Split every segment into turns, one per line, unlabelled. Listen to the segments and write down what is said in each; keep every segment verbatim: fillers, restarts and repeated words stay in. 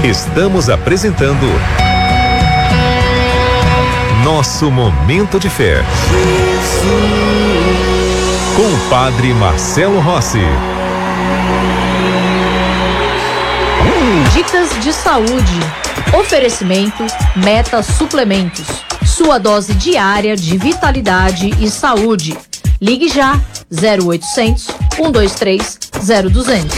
Estamos apresentando Nosso Momento de Fé. Com o Padre Marcelo Rossi.
Dicas de saúde. Oferecimento Meta Suplementos. Sua dose diária de vitalidade e saúde. Ligue já zero oitocentos, um dois três, zero duzentos.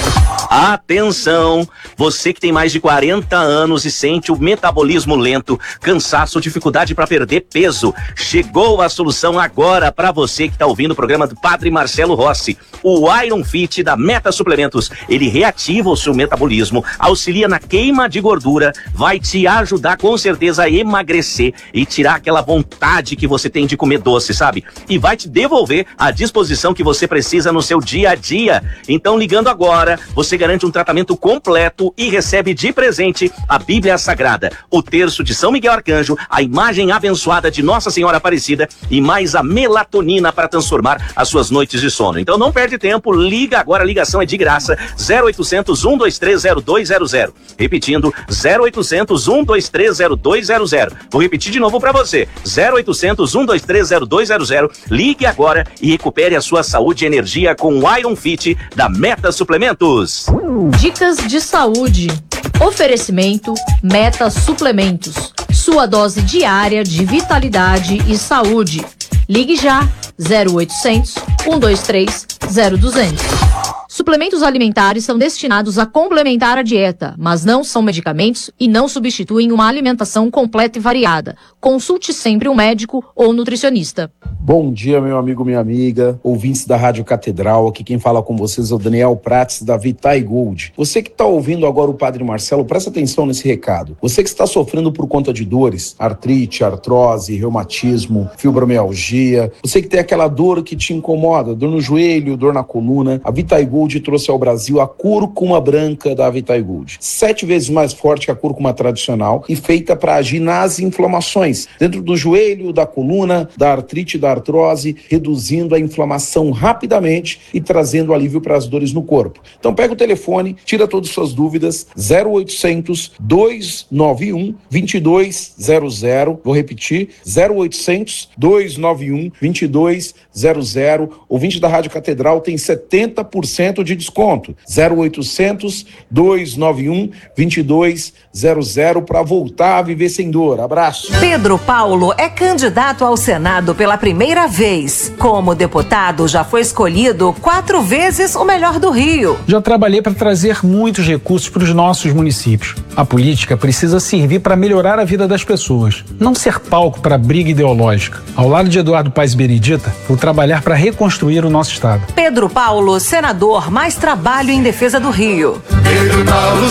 Atenção! Você que tem mais de quarenta anos e sente o metabolismo lento, cansaço, dificuldade para perder peso, chegou a solução agora para você que está ouvindo o programa do Padre Marcelo Rossi. O Iron Fit da Meta Suplementos, ele reativa o seu metabolismo, auxilia na queima de gordura, vai te ajudar com certeza a emagrecer e tirar aquela vontade que você tem de comer doce, sabe? E vai te devolver a disposição que você precisa no seu dia a dia. Então, ligando agora, você garante um tratamento completo e recebe de presente a Bíblia Sagrada, o terço de São Miguel Arcanjo, a imagem abençoada de Nossa Senhora Aparecida e mais a melatonina para transformar as suas noites de sono. Então não perde tempo, liga agora, a ligação é de graça, zero oitocentos, um dois três, zero dois zero zero. Repetindo, zero oitocentos, um dois três, zero dois zero zero. Vou repetir de novo para você, zero oitocentos, um dois três, zero dois zero zero. Ligue agora e recupere a sua saúde e energia com o Iron Fit da Meta Suplementos.
Dicas de saúde. Oferecimento Meta Suplementos. Sua dose diária de vitalidade e saúde. Ligue já zero oitocentos, um dois três, zero duzentos. Suplementos alimentares são destinados a complementar a dieta, mas não são medicamentos e não substituem uma alimentação completa e variada. Consulte sempre um médico ou nutricionista.
Bom dia, meu amigo, minha amiga, ouvintes da Rádio Catedral. Aqui quem fala com vocês é o Daniel Prates, da Vitae Gold. Você que está ouvindo agora o Padre Marcelo, presta atenção nesse recado. Você que está sofrendo por conta de dores, artrite, artrose, reumatismo, fibromialgia, você que tem aquela dor que te incomoda, dor no joelho, dor na coluna, a Vitae Gold trouxe ao Brasil a cúrcuma branca da Vitae Gold. Sete vezes mais forte que a cúrcuma tradicional e feita para agir nas inflamações, dentro do joelho, da coluna, da artrite, da artrose, reduzindo a inflamação rapidamente e trazendo alívio para as dores no corpo. Então pega o telefone, tira todas as suas dúvidas, zero oitocentos, dois nove um, dois dois zero zero. Vou repetir, zero oitocentos, dois nove um, dois dois zero zero. Ouvinte da Rádio Catedral tem setenta por cento de desconto. zero oitocentos, dois nove um, dois dois zero zero para voltar a viver sem dor. Abraço.
Pedro Paulo é candidato ao Senado pela primeira vez. Como deputado, já foi escolhido quatro vezes o melhor do Rio.
Já trabalhei para trazer muitos recursos para os nossos municípios. A política precisa servir para melhorar a vida das pessoas, não ser palco para briga ideológica. Ao lado de Eduardo Paes Benedita, vou trabalhar para reconstruir o nosso estado.
Pedro Paulo, senador, mais trabalho em defesa do Rio.
Pedro Paulo,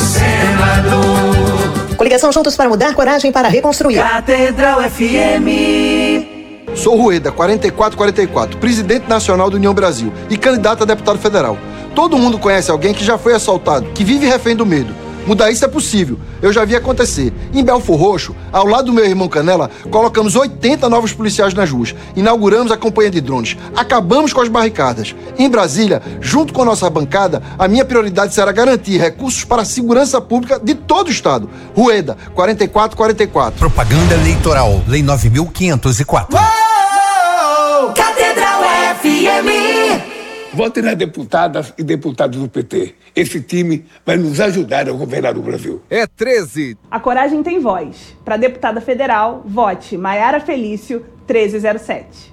senador.
Coligação Juntos para Mudar, coragem para reconstruir.
Catedral F M.
Sou Rueda, quarenta e quatro quarenta e quatro, presidente nacional do União Brasil e candidato a deputado federal. Todo mundo conhece alguém que já foi assaltado, que vive refém do medo. Mudar isso é possível, eu já vi acontecer. Em Belfor Roxo, ao lado do meu irmão Canela, colocamos oitenta novos policiais nas ruas, inauguramos a campanha de drones, acabamos com as barricadas. Em Brasília, junto com a nossa bancada, a minha prioridade será garantir recursos para a segurança pública de todo o estado. Rueda, quarenta e quatro quarenta e quatro.
Propaganda eleitoral, Lei nove mil quinhentos e quatro.
Uou! Catedral F M.
Vote nas deputadas e deputados do P T. Esse time vai nos ajudar a governar o Brasil.
É treze.
A coragem tem voz. Para deputada federal, vote Maiara Felício, treze zero sete.